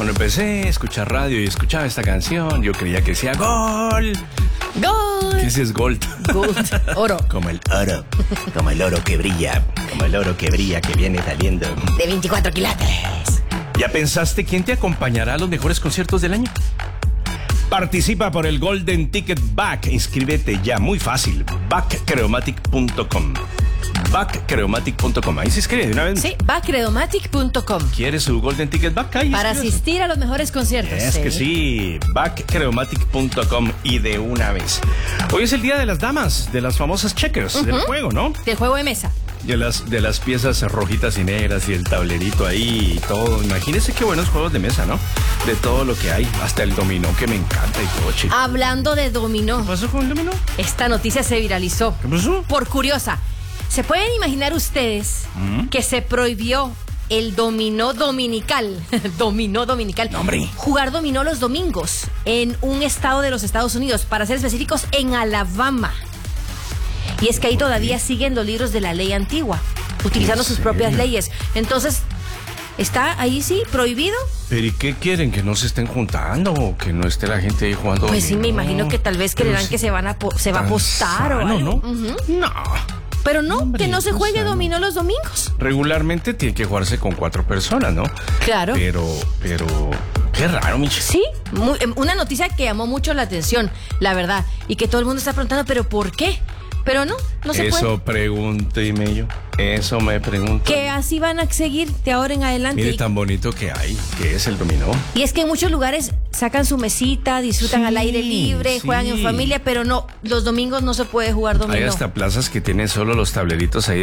Cuando empecé a escuchar radio y escuchaba esta canción, yo creía que decía ¡Gol! ¡Gol! ¿Qué es Gold? Gold, oro. Como el oro, como el oro que brilla, como el oro que brilla, que viene saliendo. De 24 quilates. ¿Ya pensaste quién te acompañará a los mejores conciertos del año? Participa por el Golden Ticket Back. Inscríbete ya, muy fácil. Backcreomatic.com. Backcreomatic.com. Ahí se escribe de una vez. Sí, backcreomatic.com. ¿Quieres su Golden Ticket Back? Ahí Para asistir a los mejores conciertos. Es que sí, backcreomatic.com y de una vez. Hoy es el día de las damas, de las famosas checkers del juego, ¿no? Del juego de mesa. De las piezas rojitas y negras y el tablerito ahí y todo. Imagínense qué buenos juegos de mesa, ¿no? De todo lo que hay, hasta el dominó que me encanta y todo, chico. Hablando de dominó. ¿Qué pasó con el dominó? Esta noticia se viralizó. ¿Qué pasó? Por curiosa. ¿Se pueden imaginar ustedes que se prohibió el dominó dominical? Dominó dominical. No, hombre. Jugar dominó los domingos en un estado de los Estados Unidos, para ser específicos, en Alabama. Y es que ahí todavía siguen los libros de la ley antigua, utilizando sus propias leyes. Entonces, ¿está ahí sí prohibido? ¿Pero y qué quieren? ¿Que no se estén juntando o que no esté la gente ahí jugando Pues sí, dominó? me imagino que tal vez creerán que se va a apostar o algo. ¿No? No. Pero no, Hombre, que no se pues, juegue sano. dominó los domingos. Regularmente tiene que jugarse con 4 personas, ¿no? Claro. Pero, qué raro, Michi. Sí, una noticia que llamó mucho la atención, la verdad. Y que todo el mundo está preguntando, ¿pero por qué? Pero no se puede. Eso pregúnteme yo. Eso me pregunto. Que así van a seguir de ahora en adelante. Mire tan bonito que hay, que es el dominó. Y es que en muchos lugares sacan su mesita, disfrutan Sí, al aire libre, sí. juegan en familia, pero no, los domingos no se puede jugar dominó. Hay hasta plazas que tienen solo los tableritos ahí